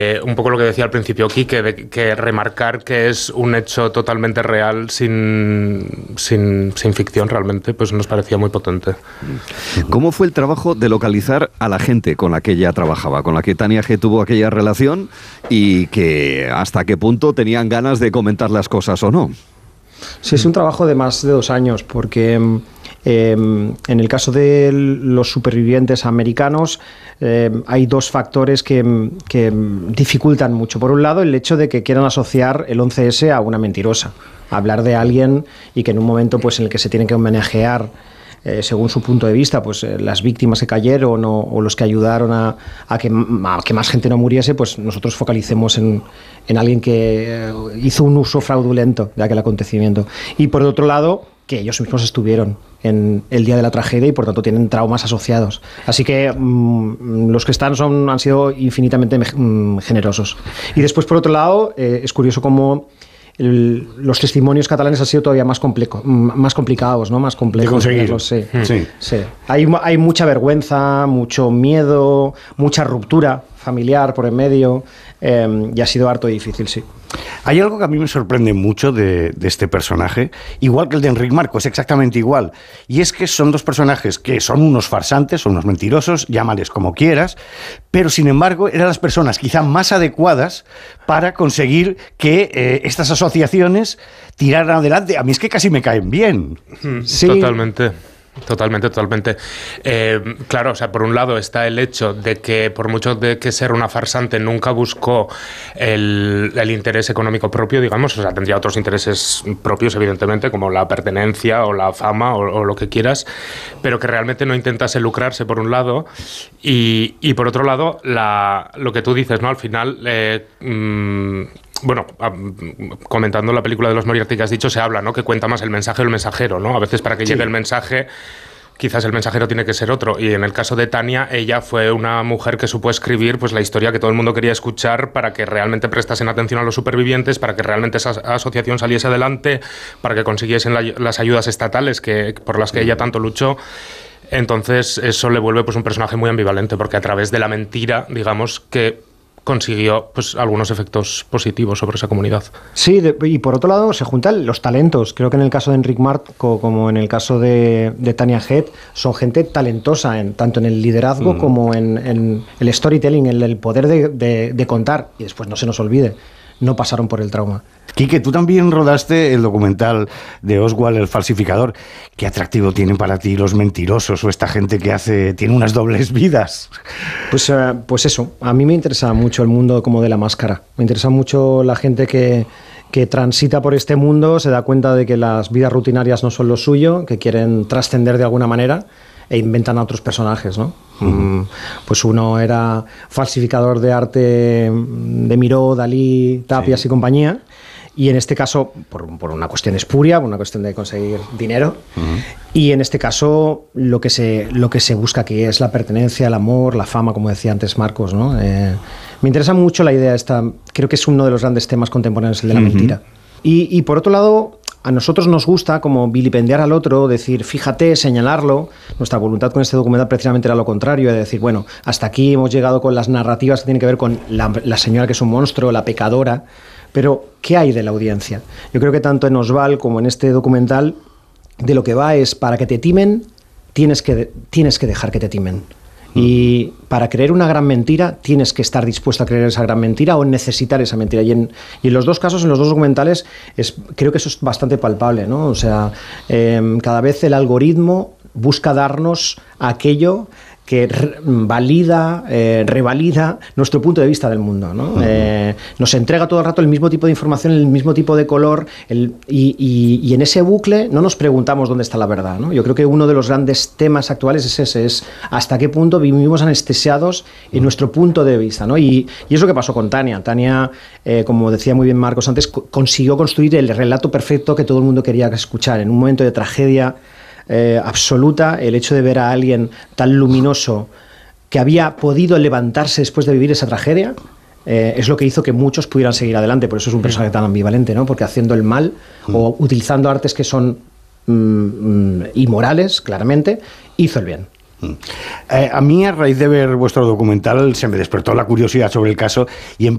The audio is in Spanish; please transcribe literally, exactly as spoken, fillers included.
Eh, un poco lo que decía al principio Quique, de que remarcar que es un hecho totalmente real sin, sin, sin ficción realmente, pues nos parecía muy potente. ¿Cómo fue el trabajo de localizar a la gente con la que ella trabajaba, con la que Tania G tuvo aquella relación y que hasta qué punto tenían ganas de comentar las cosas o no? Sí, es un trabajo de más de dos años, porque eh, en el caso de los supervivientes americanos eh, hay dos factores que, que dificultan mucho. Por un lado, el hecho de que quieran asociar el once ese a una mentirosa, hablar de alguien y que en un momento pues, en el que se tiene que homenajear Eh, según su punto de vista, pues eh, las víctimas que cayeron o, o los que ayudaron a, a, que, a que más gente no muriese, pues nosotros focalicemos en, en alguien que eh, hizo un uso fraudulento de aquel acontecimiento. Y por otro lado, que ellos mismos estuvieron en el día de la tragedia y por tanto tienen traumas asociados. Así que mmm, los que están son, han sido infinitamente mmm, generosos. Y después, por otro lado, eh, es curioso cómo El, los testimonios catalanes han sido todavía más, complejo, más complicados, ¿no? Más complejos. De conseguir. Sí, sí. sí. Hay, hay mucha vergüenza, mucho miedo, mucha ruptura familiar por en medio, eh, y ha sido harto difícil, sí. Hay algo que a mí me sorprende mucho de, de este personaje, igual que el de Enric Marco, es exactamente igual, y es que son dos personajes que son unos farsantes, son unos mentirosos, llámales como quieras, pero sin embargo eran las personas quizá más adecuadas para conseguir que eh, estas asociaciones tiraran adelante. A mí es que casi me caen bien. Sí. Totalmente. Totalmente, totalmente. Eh, claro, o sea, por un lado está el hecho de que por mucho de que ser una farsante nunca buscó el, el interés económico propio, digamos, o sea, tendría otros intereses propios, evidentemente, como la pertenencia o la fama o, o lo que quieras, pero que realmente no intentase lucrarse por un lado y, y por otro lado, la, lo que tú dices, ¿no? Al final... Eh, mmm, Bueno, comentando la película de los Moriarty que has dicho, se habla, ¿no? Que cuenta más el mensaje o el mensajero, ¿no? A veces para que llegue sí. el mensaje, quizás el mensajero tiene que ser otro. Y en el caso de Tania, ella fue una mujer que supo escribir pues la historia que todo el mundo quería escuchar para que realmente prestasen atención a los supervivientes, para que realmente esa asociación saliese adelante, para que consiguiesen la, las ayudas estatales que, por las que ella tanto luchó. Entonces, eso le vuelve pues un personaje muy ambivalente, porque a través de la mentira, digamos, que consiguió pues algunos efectos positivos sobre esa comunidad. Sí, de, y por otro lado se juntan los talentos. Creo que en el caso de Enric Marco como en el caso de, de Tania G son gente talentosa en, tanto en el liderazgo mm. como en, en el storytelling, en el poder de, de, de contar. Y después no se nos olvide, no pasaron por el trauma. Quique, tú también rodaste el documental de Oswald el falsificador. ¿Qué atractivo tienen para ti los mentirosos o esta gente que hace tiene unas dobles vidas? Pues, uh, pues eso, a mí me interesa mucho el mundo como de la máscara. Me interesa mucho la gente que, que transita por este mundo, se da cuenta de que las vidas rutinarias no son lo suyo, que quieren trascender de alguna manera e inventan a otros personajes, ¿no? Uh-huh. Pues uno era falsificador de arte de Miró, Dalí, Tapias sí. y compañía. Y en este caso, por, por una cuestión espuria, por una cuestión de conseguir dinero, uh-huh. y en este caso lo que se lo que se busca aquí es la pertenencia, el amor, la fama, como decía antes Marcos, ¿no? Eh, me interesa mucho la idea esta, creo que es uno de los grandes temas contemporáneos, el de la uh-huh. mentira. Y, y por otro lado, a nosotros nos gusta como vilipendiar al otro, decir, fíjate, señalarlo. Nuestra voluntad con este documental precisamente era lo contrario, de decir, bueno, hasta aquí hemos llegado con las narrativas que tienen que ver con la, la señora que es un monstruo, la pecadora. Pero, ¿qué hay de la audiencia? Yo creo que tanto en Oswald como en este documental, de lo que va es, para que te timen, tienes que, tienes que dejar que te timen. Y para creer una gran mentira, tienes que estar dispuesto a creer esa gran mentira o necesitar esa mentira. Y en, y en los dos casos, en los dos documentales, es, creo que eso es bastante palpable, ¿no? O sea, eh, cada vez el algoritmo busca darnos aquello que re- valida, eh, revalida nuestro punto de vista del mundo, ¿no? Uh-huh. Eh, nos entrega todo el rato el mismo tipo de información, el mismo tipo de color, el, y, y, y en ese bucle no nos preguntamos dónde está la verdad, ¿no? Yo creo que uno de los grandes temas actuales es ese, es hasta qué punto vivimos anestesiados en uh-huh. nuestro punto de vista, ¿no? Y, y es lo que pasó con Tania. Tania, eh, como decía muy bien Marcos antes, co- consiguió construir el relato perfecto que todo el mundo quería escuchar. En un momento de tragedia Eh, absoluta, el hecho de ver a alguien tan luminoso que había podido levantarse después de vivir esa tragedia, eh, es lo que hizo que muchos pudieran seguir adelante. Por eso es un personaje tan ambivalente, ¿no? Porque haciendo el mal mm. o utilizando artes que son mm, inmorales, claramente, hizo el bien. Eh, a mí, a raíz de ver vuestro documental, se me despertó la curiosidad sobre el caso y